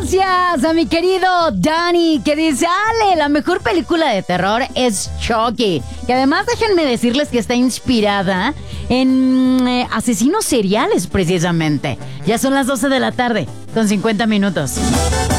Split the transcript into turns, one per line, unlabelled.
Gracias a mi querido Dani, que dice: Ale, la mejor película de terror es Chucky. Que además déjenme decirles que está inspirada en asesinos seriales, precisamente. Ya son las 12 de la tarde, con 50 minutos.